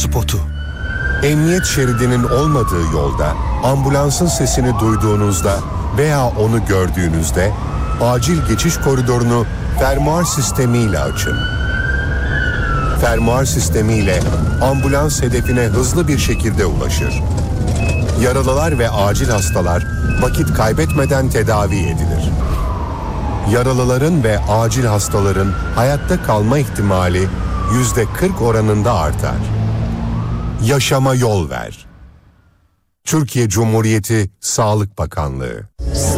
spotu. Emniyet şeridinin olmadığı yolda ambulansın sesini duyduğunuzda veya onu gördüğünüzde acil geçiş koridorunu fermuar sistemiyle açın. Fermuar sistemiyle ambulans hedefine hızlı bir şekilde ulaşır. Yaralılar ve acil hastalar vakit kaybetmeden tedavi edilir. Yaralıların ve acil hastaların hayatta kalma ihtimali %40 oranında artar. Yaşama yol ver. Türkiye Cumhuriyeti Sağlık Bakanlığı.